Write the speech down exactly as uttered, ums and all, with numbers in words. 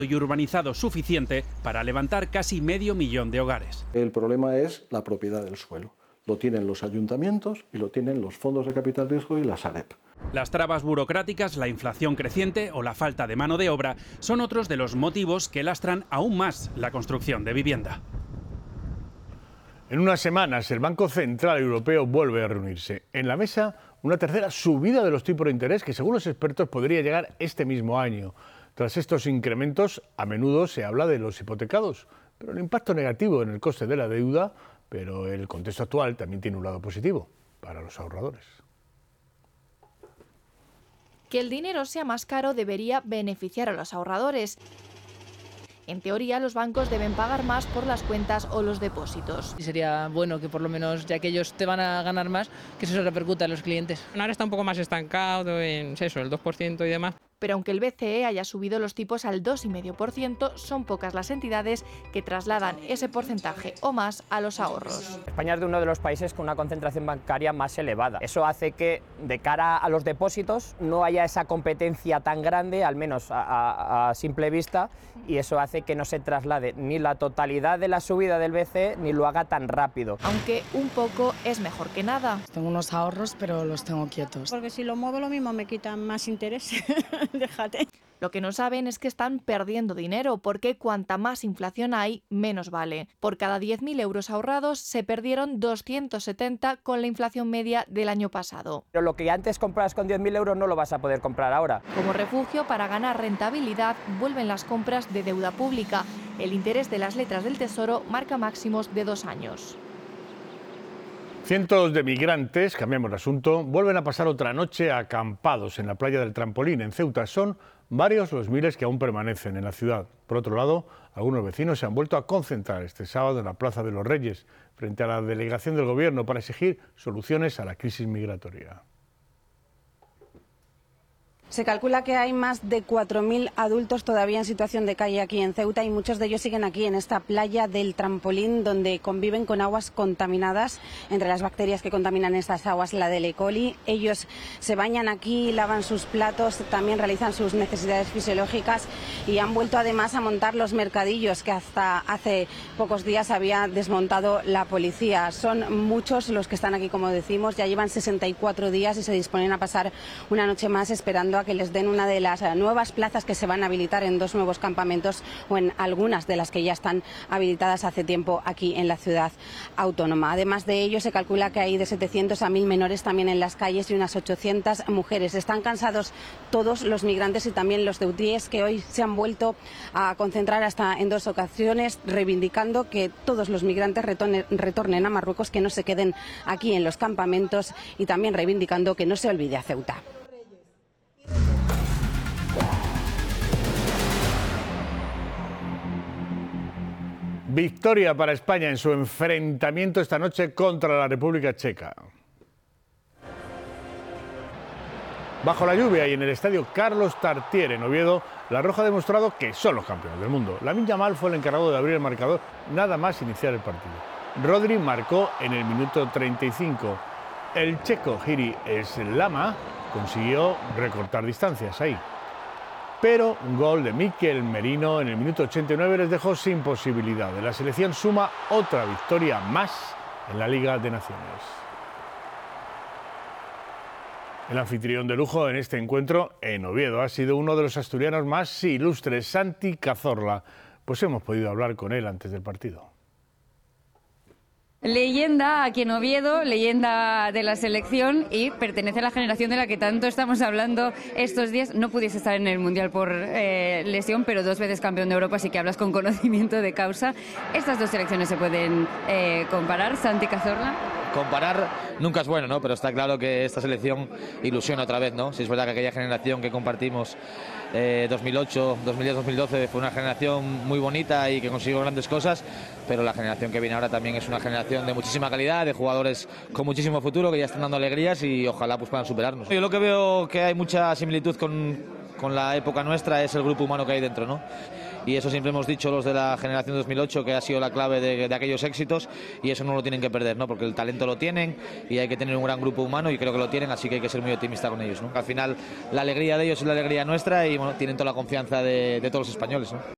y urbanizado suficiente para levantar casi medio millón de hogares. El problema es la propiedad del suelo. Lo tienen los ayuntamientos y lo tienen los fondos de capital riesgo y la Sareb. Las trabas burocráticas, la inflación creciente o la falta de mano de obra son otros de los motivos que lastran aún más la construcción de vivienda. En unas semanas el Banco Central Europeo vuelve a reunirse. En la mesa, una tercera subida de los tipos de interés que, según los expertos, podría llegar este mismo año. Tras estos incrementos, a menudo se habla de los hipotecados, pero el impacto negativo en el coste de la deuda, pero el contexto actual también tiene un lado positivo para los ahorradores. Que el dinero sea más caro debería beneficiar a los ahorradores. En teoría, los bancos deben pagar más por las cuentas o los depósitos. Y sería bueno que por lo menos, ya que ellos te van a ganar más, que eso se repercuta en los clientes. Ahora está un poco más estancado en eso, el dos por ciento y demás. Pero aunque el B C E haya subido los tipos al dos coma cinco por ciento, son pocas las entidades que trasladan ese porcentaje o más a los ahorros. España es de uno de los países con una concentración bancaria más elevada. Eso hace que, de cara a los depósitos, no haya esa competencia tan grande, al menos a, a, a simple vista, y eso hace que no se traslade ni la totalidad de la subida del B C E ni lo haga tan rápido. Aunque un poco es mejor que nada. Tengo unos ahorros, pero los tengo quietos. Porque si lo muevo lo mismo me quitan más interés. Déjate. Lo que no saben es que están perdiendo dinero, porque cuanta más inflación hay, menos vale. Por cada diez mil euros ahorrados se perdieron doscientos setenta con la inflación media del año pasado. Pero lo que antes comprabas con diez mil euros no lo vas a poder comprar ahora. Como refugio para ganar rentabilidad, vuelven las compras de deuda pública. El interés de las letras del Tesoro marca máximos de dos años. Cientos de migrantes, cambiamos de asunto, vuelven a pasar otra noche acampados en la playa del Trampolín, en Ceuta. Son varios los miles que aún permanecen en la ciudad. Por otro lado, algunos vecinos se han vuelto a concentrar este sábado en la Plaza de los Reyes, frente a la delegación del Gobierno, para exigir soluciones a la crisis migratoria. Se calcula que hay más de cuatro mil adultos todavía en situación de calle aquí en Ceuta y muchos de ellos siguen aquí en esta playa del Trampolín, donde conviven con aguas contaminadas. Entre las bacterias que contaminan estas aguas, la del E. coli. Ellos se bañan aquí, lavan sus platos, también realizan sus necesidades fisiológicas y han vuelto además a montar los mercadillos que hasta hace pocos días había desmontado la policía. Son muchos los que están aquí, como decimos, ya llevan sesenta y cuatro días y se disponen a pasar una noche más esperando a que les den una de las nuevas plazas que se van a habilitar en dos nuevos campamentos o en algunas de las que ya están habilitadas hace tiempo aquí en la ciudad autónoma. Además de ello, se calcula que hay de setecientos a mil menores también en las calles y unas ochocientas mujeres. Están cansados todos los migrantes y también los ceutíes, que hoy se han vuelto a concentrar hasta en dos ocasiones, reivindicando que todos los migrantes retornen, retornen a Marruecos, que no se queden aquí en los campamentos, y también reivindicando que no se olvide a Ceuta. Victoria para España en su enfrentamiento esta noche contra la República Checa. Bajo la lluvia y en el estadio Carlos Tartiere en Oviedo, la Roja ha demostrado que son los campeones del mundo. Lamine Yamal fue el encargado de abrir el marcador nada más iniciar el partido. Rodri marcó en el minuto treinta y cinco. El checo Jiri Slama consiguió recortar distancias ahí. Pero un gol de Mikel Merino en el minuto ochenta y nueve les dejó sin posibilidad. La selección suma otra victoria más en la Liga de Naciones. El anfitrión de lujo en este encuentro en Oviedo ha sido uno de los asturianos más ilustres, Santi Cazorla. Pues hemos podido hablar con él antes del partido. Leyenda aquí en Oviedo, leyenda de la selección, y pertenece a la generación de la que tanto estamos hablando estos días. No pudiese estar en el Mundial por eh, lesión, pero dos veces campeón de Europa, así que hablas con conocimiento de causa. ¿Estas dos selecciones se pueden eh, comparar, Santi Cazorla? Comparar nunca es bueno, ¿no? Pero está claro que esta selección ilusiona otra vez, ¿no? Si es verdad que aquella generación que compartimos eh, dos mil ocho, dos mil diez, dos mil doce fue una generación muy bonita y que consiguió grandes cosas, pero la generación que viene ahora también es una generación de muchísima calidad, de jugadores con muchísimo futuro que ya están dando alegrías y ojalá pues puedan superarnos. Yo lo que veo que hay mucha similitud con, con la época nuestra es el grupo humano que hay dentro, ¿no? Y eso siempre hemos dicho los de la generación dos mil ocho, que ha sido la clave de, de aquellos éxitos, y eso no lo tienen que perder, ¿no? Porque el talento lo tienen y hay que tener un gran grupo humano y creo que lo tienen, así que hay que ser muy optimista con ellos, ¿no? Al final la alegría de ellos es la alegría nuestra y bueno, tienen toda la confianza de, de todos los españoles, ¿no?